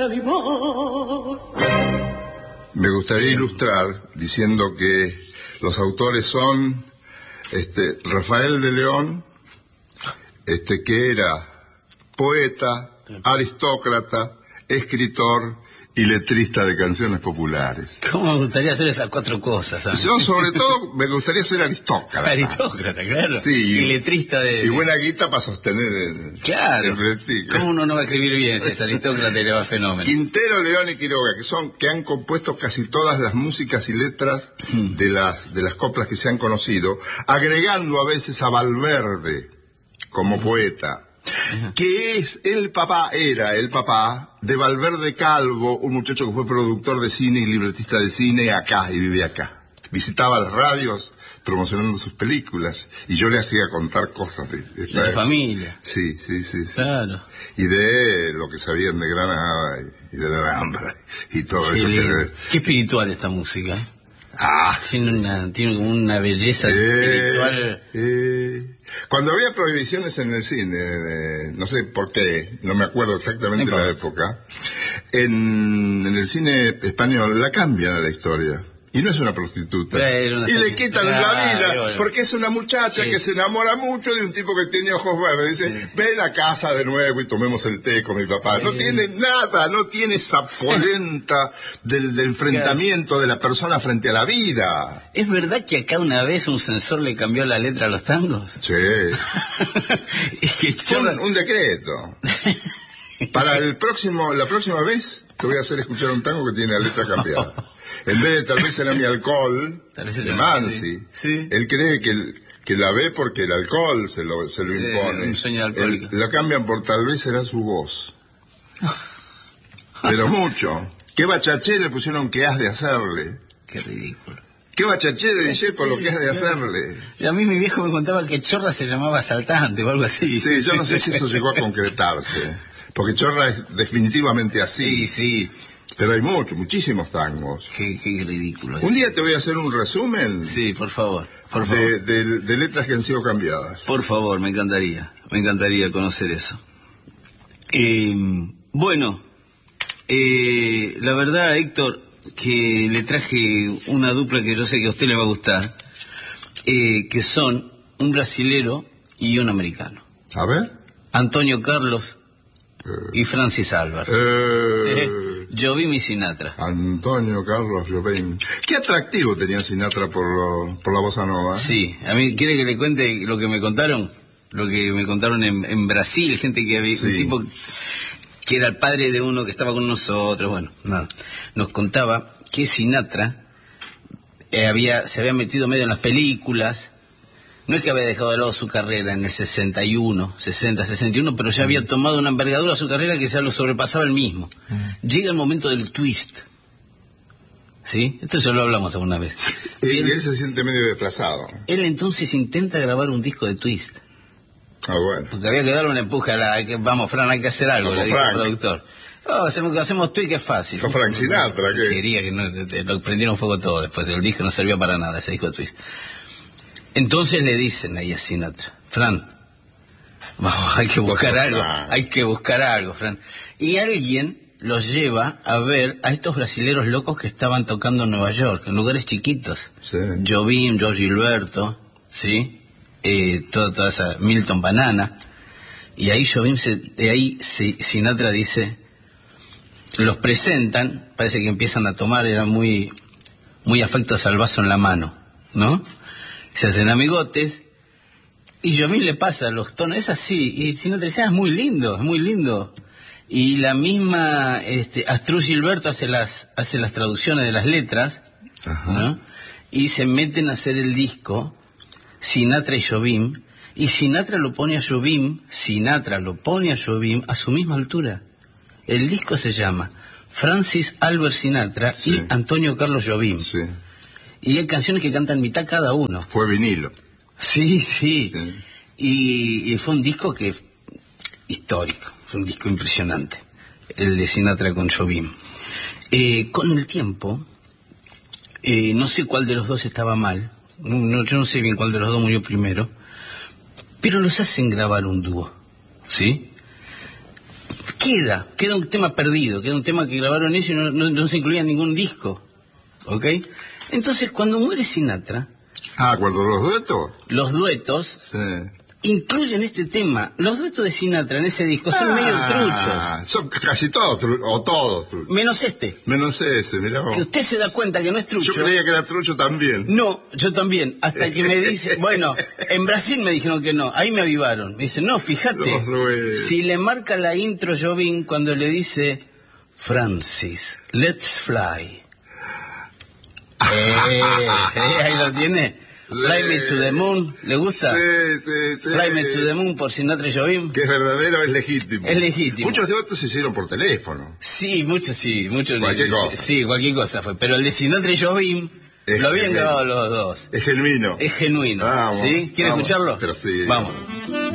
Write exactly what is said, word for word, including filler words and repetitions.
de limón. Me gustaría ilustrar diciendo que los autores son este, Rafael de León, este, que era poeta, aristócrata, escritor y letrista de canciones populares. ¿Cómo me gustaría hacer esas cuatro cosas? ¿Sabes? Yo, sobre todo, me gustaría ser aristócrata. Aristócrata, claro. Sí, y letrista de... Y buena guita para sostener el... Claro. El prestigio. ¿Cómo uno no va a escribir bien si es aristócrata y le va fenómeno? Quintero, León y Quiroga, que son que han compuesto casi todas las músicas y letras hmm. de las de las coplas que se han conocido, agregando a veces a Valverde como hmm. poeta. Que es el papá, era el papá de Valverde Calvo, un muchacho que fue productor de cine y libretista de cine acá y vive acá. Visitaba las radios promocionando sus películas y yo le hacía contar cosas de, de, esta, de la familia. Sí, sí, sí, sí. Claro. Y de lo que sabían de Granada y de la Alhambra y todo sí, eso. Que... Qué espiritual esta música. Ah, tiene una, tiene como una belleza eh, espiritual. Eh. Cuando había prohibiciones en el cine, eh, no sé por qué, no me acuerdo exactamente no la época, en, en el cine español la cambian a la historia. Y no es una prostituta. Una y le quitan claro, la vida, bueno. porque es una muchacha sí. que se enamora mucho de un tipo que tiene ojos verdes. Dice, sí. ven a casa de nuevo y tomemos el té con mi papá. Sí. No tiene nada, no tiene esa polenta del, del enfrentamiento claro. de la persona frente a la vida. ¿Es verdad que acá una vez un censor le cambió la letra a los tangos? Sí. es que yo... un, un decreto. Para el próximo, la próxima vez te voy a hacer escuchar un tango que tiene la letra cambiada. En vez de tal vez era mi alcohol, de Mansi, sí, sí. él cree que, el, que la ve porque el alcohol se lo, se lo impone. Eh, un sueño alcohólico. Lo cambian por tal vez será su voz. Pero mucho. ¿Qué bachaché le pusieron que has de hacerle? Qué ridículo. ¿Qué bachaché de DJ por lo que has de hacerle? Y a mí mi viejo me contaba que Chorra se llamaba asaltante o algo así. Sí, yo no sé si eso llegó a concretarse. Porque Chorra es definitivamente así. Sí, sí. Pero hay muchos, muchísimos tangos. Qué, qué ridículo. Un día te voy a hacer un resumen. Sí, por favor. Por favor. De, de, de letras que han sido cambiadas. Por favor, me encantaría. Me encantaría conocer eso. Eh, bueno, eh, la verdad, Héctor, que le traje una dupla que yo sé que a usted le va a gustar, eh, que son un brasilero y un americano. A ver. Antonio Carlos y Francis Alvar. Eh, eh, Jobim y Sinatra. Antonio Carlos Jobim. Qué atractivo tenía Sinatra por, lo, por la bossa nova. Sí, a mí, ¿quiere que le cuente lo que me contaron? Lo que me contaron en, en Brasil, gente que había, sí. un tipo que era el padre de uno que estaba con nosotros, bueno, nada. Nos contaba que Sinatra eh, había, se había metido medio en las películas. No es que había dejado de lado su carrera en el sesenta y uno, sesenta, sesenta y uno, pero ya había tomado una envergadura a su carrera que ya lo sobrepasaba el mismo. Mm. Llega el momento del twist. ¿Sí? Esto ya lo hablamos alguna vez. Y él, él se siente medio desplazado. Él entonces intenta grabar un disco de twist. Ah, bueno. Porque había que darle una empuje a la... Hay que, vamos, Fran, hay que hacer algo, vamos, le dijo Frank. el productor. Oh, hacemos, hacemos twist que es fácil. ¿Sos Frank Sinatra? ¿Qué? Quería que no, te, lo prendieron fuego todo después. El disco no servía para nada, ese disco de twist. Entonces le dicen ahí a Sinatra, Fran, vamos, hay que buscar algo, hay que buscar algo, Fran. Y alguien los lleva a ver a estos brasileros locos que estaban tocando en Nueva York, en lugares chiquitos. Sí. Jobim, Jorge Gilberto, ¿sí? Eh, toda, toda esa, Milton Banana. Y ahí Jobim, se, de ahí se, Sinatra dice, los presentan, parece que empiezan a tomar, eran muy, muy afectos al vaso en la mano, ¿no? Se hacen amigotes y Jobim le pasa los tonos, es así, y si no te decías, es muy lindo, es muy lindo. Y la misma este, Astrud Gilberto hace las hace las traducciones de las letras, ¿no? Y se meten a hacer el disco Sinatra y Jobim, y Sinatra lo pone a Jobim, Sinatra lo pone a Jobim a su misma altura. El disco se llama Francis Albert Sinatra sí. y Antonio Carlos Jobim. Sí. Y hay canciones que cantan mitad cada uno. Fue vinilo. Sí, sí. sí. Y, y fue un disco que histórico, fue un disco impresionante, el de Sinatra con Jobim. Eh, con el tiempo, eh, no sé cuál de los dos estaba mal, no, no, yo no sé bien cuál de los dos murió primero, pero los hacen grabar un dúo, ¿sí? queda, queda un tema perdido, queda un tema que grabaron ellos y no, no, no se incluía en ningún disco, ¿ok? Entonces, cuando muere Sinatra... Ah, cuando los duetos. Los duetos Sí. incluyen este tema. Los duetos de Sinatra en ese disco son ah, medio truchos. Son casi todos, tru o todos truchos. Menos este. Menos ese, mirá vos. Que usted se da cuenta que no es trucho. Yo creía que era trucho también. No, yo también. Hasta que me dice, bueno, en Brasil me dijeron que no. Ahí me avivaron. Me dicen, no, fíjate. Si le marca la intro Jobim cuando le dice, Francis, let's fly. Eh, eh, ahí lo tiene. Fly Me to the Moon, ¿le gusta? Sí, sí, sí. Fly Me to the Moon por Sinatra y Jobim. Que es verdadero, es legítimo. Es legítimo. Muchos de otros se hicieron por teléfono. Sí, muchos sí, muchos. Cualquier cosa. Sí, cualquier cosa fue. Pero el de Sinatra y Jobim Es lo habían genuino. grabado los dos. Es genuino. Es genuino. Vamos, ¿Sí? ¿Quiere vamos. escucharlo? Pero sí. Vamos.